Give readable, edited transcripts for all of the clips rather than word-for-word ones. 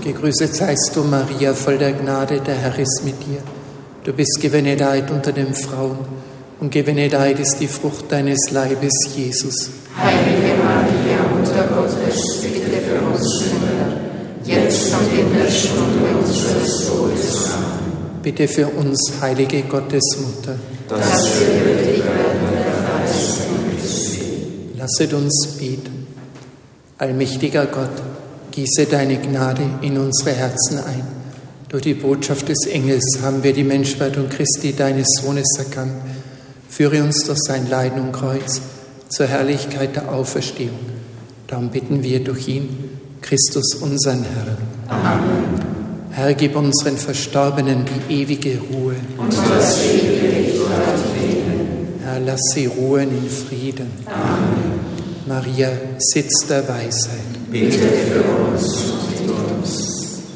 Gegrüßet seist du, Maria, voll der Gnade, der Herr ist mit dir. Du bist gebenedeit unter den Frauen, und gebenedeit ist die Frucht deines Leibes, Jesus. Heilige Maria, Mutter Gottes, bitte für uns Sünder, jetzt und in der Stunde unseres Todes. Amen. Bitte für uns, heilige Gottesmutter, dass wir würdig werden der Verheißung Christi. Lasset uns beten. Allmächtiger Gott, gieße deine Gnade in unsere Herzen ein. Durch die Botschaft des Engels haben wir die Menschwerdung Christi, deines Sohnes, erkannt. Führe uns durch sein Leiden und Kreuz zur Herrlichkeit der Auferstehung. Darum bitten wir durch ihn, Christus, unseren Herrn. Amen. Herr, gib unseren Verstorbenen die ewige Ruhe. Und das ewige Licht Leben. Herr, lass sie ruhen in Frieden. Amen. Maria, Sitz der Weisheit, bitte für uns und mit uns.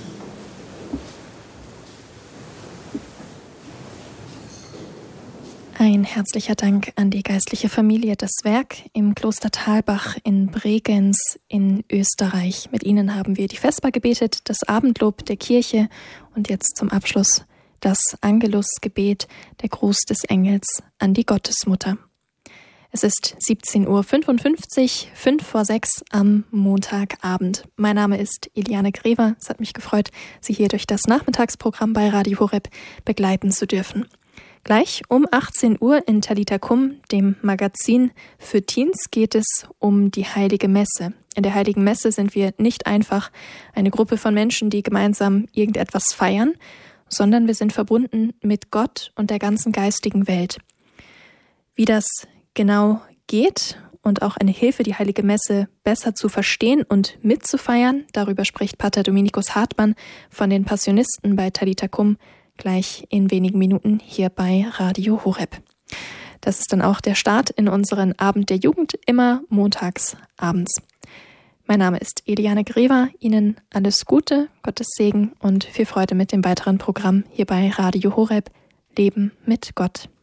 Ein herzlicher Dank an die geistliche Familie Das Werk im Kloster Thalbach in Bregenz in Österreich. Mit ihnen haben wir die Vesper gebetet, das Abendlob der Kirche und jetzt zum Abschluss das Angelusgebet, der Gruß des Engels an die Gottesmutter. Es ist 17:55 Uhr, 5:05 am Montagabend. Mein Name ist Eliane Grever. Es hat mich gefreut, Sie hier durch das Nachmittagsprogramm bei Radio Horeb begleiten zu dürfen. Gleich um 18 Uhr in Talita Kum, dem Magazin für Teens, geht es um die Heilige Messe. In der Heiligen Messe sind wir nicht einfach eine Gruppe von Menschen, die gemeinsam irgendetwas feiern, sondern wir sind verbunden mit Gott und der ganzen geistigen Welt. Wie das genau geht und auch eine Hilfe, die Heilige Messe besser zu verstehen und mitzufeiern, darüber spricht Pater Dominikus Hartmann von den Passionisten bei Talita Kum gleich in wenigen Minuten hier bei Radio Horeb. Das ist dann auch der Start in unseren Abend der Jugend, immer montags abends. Mein Name ist Eliane Grever. Ihnen alles Gute, Gottes Segen und viel Freude mit dem weiteren Programm hier bei Radio Horeb. Leben mit Gott.